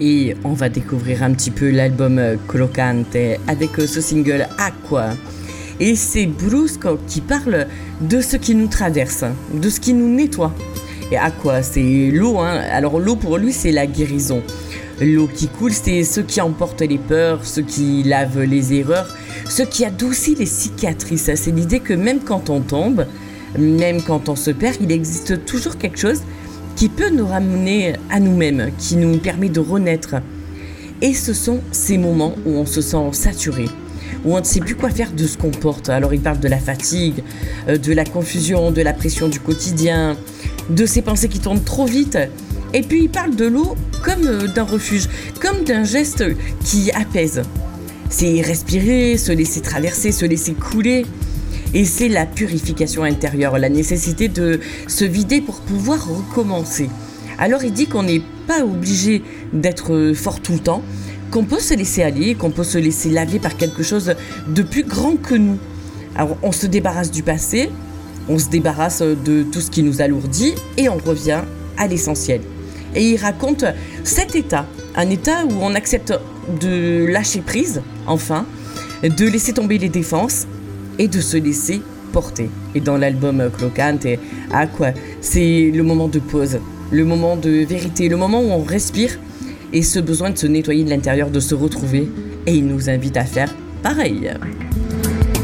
Et on va découvrir un petit peu l'album Collocante avec ce single Aqua. Et c'est Bruce qui parle de ce qui nous traverse, de ce qui nous nettoie. Et Aqua, c'est l'eau, hein. Alors l'eau pour lui, c'est la guérison. L'eau qui coule, c'est ce qui emporte les peurs, ce qui lave les erreurs, ce qui adoucit les cicatrices. C'est l'idée que même quand on tombe, même quand on se perd, il existe toujours quelque chose qui peut nous ramener à nous-mêmes, qui nous permet de renaître. Et ce sont ces moments où on se sent saturé, où on ne sait plus quoi faire de ce qu'on porte. Alors il parle de la fatigue, de la confusion, de la pression du quotidien, de ces pensées qui tournent trop vite. Et puis il parle de l'eau comme d'un refuge, comme d'un geste qui apaise. C'est respirer, se laisser traverser, se laisser couler. Et c'est la purification intérieure, la nécessité de se vider pour pouvoir recommencer. Alors il dit qu'on n'est pas obligé d'être fort tout le temps, qu'on peut se laisser aller, qu'on peut se laisser laver par quelque chose de plus grand que nous. Alors on se débarrasse du passé, on se débarrasse de tout ce qui nous alourdit et on revient à l'essentiel. Et il raconte cet état, un état où on accepte de lâcher prise, enfin, de laisser tomber les défenses et de se laisser porter. Et dans l'album Collocante, Aqua, c'est le moment de pause, le moment de vérité, le moment où on respire et ce besoin de se nettoyer de l'intérieur, de se retrouver. Et il nous invite à faire pareil.